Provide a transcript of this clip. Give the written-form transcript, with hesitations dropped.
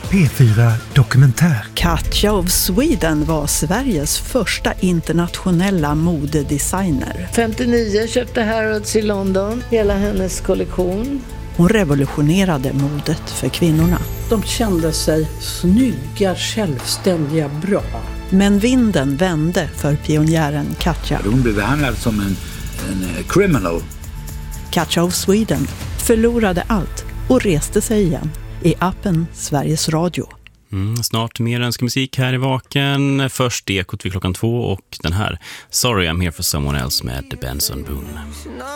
P4 Dokumentär. Katja of Sweden var Sveriges första internationella modedesigner. 59 köpte Harrods i London, hela hennes kollektion. Hon revolutionerade modet för kvinnorna. De kände sig snygga, självständiga, bra. Men vinden vände för pionjären Katja. Hon blev behandlad som en criminal. Katja of Sweden förlorade allt och reste sig igen i appen Sveriges Radio. Snart mer önskemusik här i Vaken. Först Ekot vid klockan 2 och den här Sorry I'm Here For Someone Else med The Benson Boone.